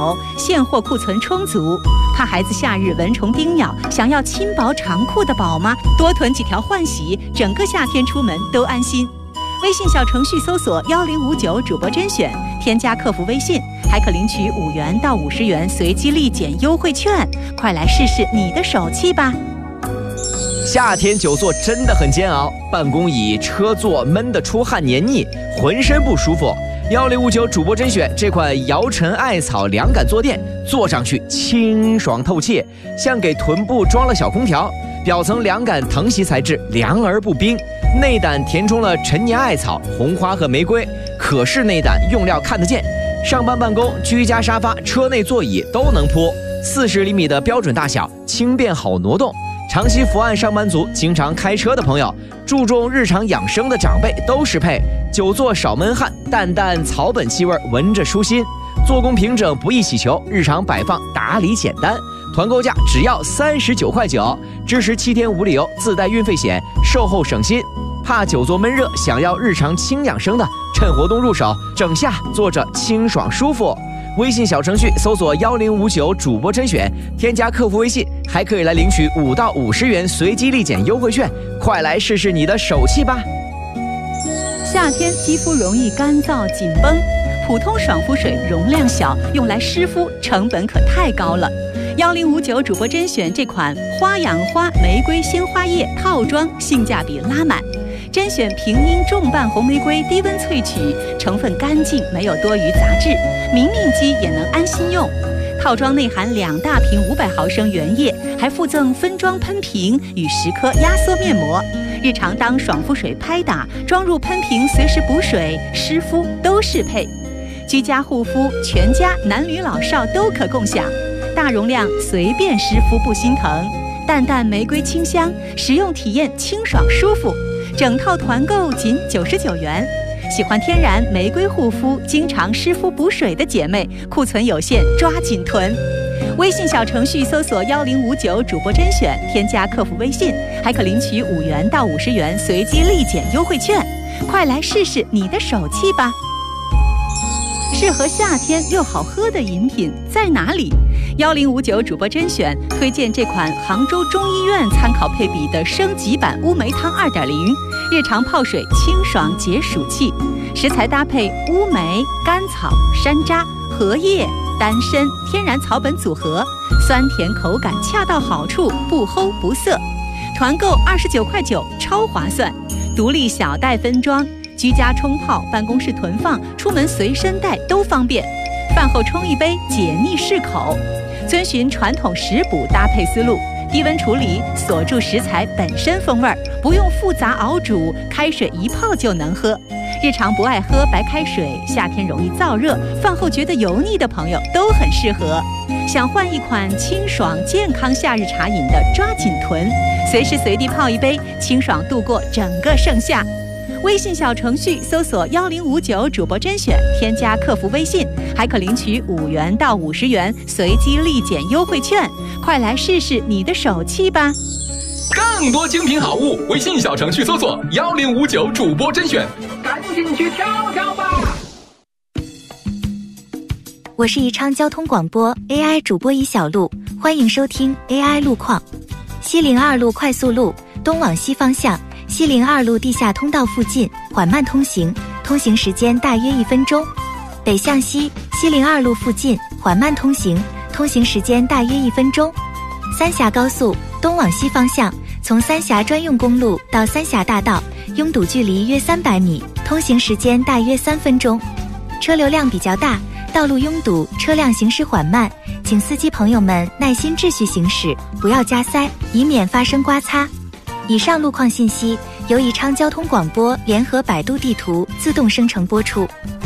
手，现货库存充足。怕孩子夏日蚊虫叮咬，想要轻薄长裤的宝妈，多囤几条换洗，整个夏天出门都安心。微信小程序搜索1059主播甄选，添加客服微信，还可领取5元到50元随机立减优惠券，快来试试你的手气吧。 夏天久坐真的很煎熬，办公椅、车座闷得出汗黏腻，浑身不舒服。1059主播甄选这款摇尘艾草凉感坐垫，坐上去清爽透气，像给臀部装了小空调。表层凉感藤席材质，凉而不冰，内胆填充了陈年艾草、红花和玫瑰，可视内胆用料看得见。上班办公、居家沙发、车内座椅都能铺，40厘米的标准大小，轻便好挪动。长期伏案上班族、经常开车的朋友、注重日常养生的长辈都适配。久坐少闷汗，淡淡草本气味，闻着舒心。做工平整，不易洗球，日常摆放打理简单。团购价只要39.9块，支持7天无理由，自带运费险，售后省心。怕久坐闷热，想要日常轻养生的，趁活动入手，整下坐着清爽舒服。微信小程序搜索1059主播甄选，添加客服微信，还可以来领取5到50元随机立减优惠券，快来试试你的手气吧。 夏天肌肤容易干燥紧绷，普通爽肤水容量小，用来湿敷成本可太高了。1059主播甄选这款花养花玫瑰鲜花液套装性价比拉满，甄选平阴重瓣红玫瑰低温萃取，成分干净，没有多余杂质，明明肌也能安心用。套装内含2大瓶500毫升原液，还附赠分装喷瓶与10颗压缩面膜。日常当爽肤水拍打，装入喷瓶随时补水湿敷都适配。居家护肤，全家男女老少都可共享。大容量随便湿敷不心疼，淡淡玫瑰清香，使用体验清爽舒服。整套团购仅99元。喜欢天然玫瑰护肤，经常湿敷补水的姐妹，库存有限，抓紧囤。微信小程序搜索1059主播甄选，添加客服微信，还可领取5元到50元随机立减优惠券，快来试试你的手气吧。适合夏天又好喝的饮品在哪里？1059主播甄选推荐这款杭州中医院参考配比的升级版乌梅汤2.0，日常泡水清爽解暑气。食材搭配乌梅、甘草、山楂、荷叶、丹参天然草本组合，酸甜口感恰到好处，不齁不涩。团购29.9块，超划算，独立小袋分装，居家冲泡、办公室囤放、出门随身带都方便。饭后冲一杯，解腻适口。遵循传统食补搭配思路，低温处理，锁住食材本身风味，不用复杂熬煮，开水一泡就能喝。日常不爱喝白开水，夏天容易燥热，饭后觉得油腻的朋友都很适合。想换一款清爽健康夏日茶饮的，抓紧囤，随时随地泡一杯，清爽度过整个盛夏。微信小程序搜索1059主播甄选，添加客服微信，还可领取5元到50元随机立减优惠券，快来试试你的手气吧。 更多精品好物，微信小程序搜索1059主播甄选，赶紧去挑挑吧。 我是宜昌交通广播 AI 主播宜小璐，欢迎收听 AI 路况。西02路快速路东往西方向，西02路地下通道附近缓慢通行，通行时间大约1分钟。北向西，西02路附近缓慢通行，通行时间大约1分钟。三峡高速东往西方向，从三峡专用公路到三峡大道，拥堵距离约300米，通行时间大约3分钟。车流量比较大，道路拥堵，车辆行驶缓慢，请司机朋友们耐心秩序行驶，不要加塞，以免发生刮擦。以上路况信息由宜昌交通广播联合百度地图自动生成播出。